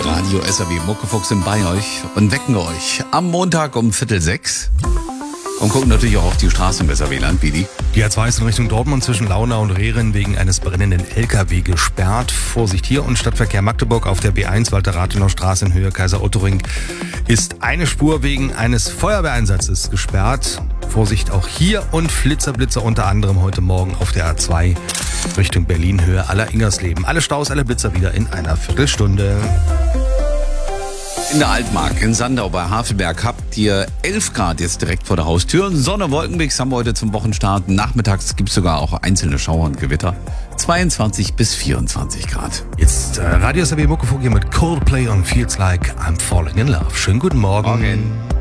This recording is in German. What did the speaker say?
Radio SAW Muckefuchs sind bei euch und wecken euch am Montag um 5:45 und gucken natürlich auch auf die Straße im SAW-Land, Bidi. Die A2 ist in Richtung Dortmund zwischen Launau und Rehren wegen eines brennenden LKW gesperrt. Vorsicht hier und Stadtverkehr Magdeburg auf der B1 Walter-Rathenau-Straße in Höhe Kaiser Otto Ring ist eine Spur wegen eines Feuerwehreinsatzes gesperrt. Vorsicht auch hier und Flitzer unter anderem heute Morgen auf der A2 Richtung Berlin Höhe Aller-Ingersleben. Alle Staus, alle Blitzer wieder in einer Viertelstunde. In der Altmark in Sandau bei Havelberg habt ihr 11 Grad jetzt direkt vor der Haustür. Sonne, Wolkenmix haben wir heute zum Wochenstart. Nachmittags gibt es sogar auch einzelne Schauer und Gewitter. 22 bis 24 Grad. Jetzt Radio SAW Muckefuck hier mit Coldplay und Feels Like I'm Falling in Love. Schönen guten Morgen. Morgen.